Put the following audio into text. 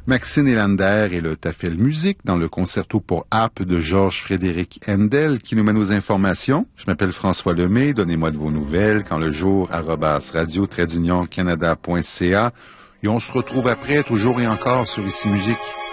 Maxine Elander et le Tafel Musique dans le concerto pour harpe de Georges Frédéric Handel qui nous mène aux informations. Je m'appelle François Lemay, donnez-moi de vos nouvelles quand le jour @radio-canada.ca et on se retrouve après toujours et encore sur Ici Musique.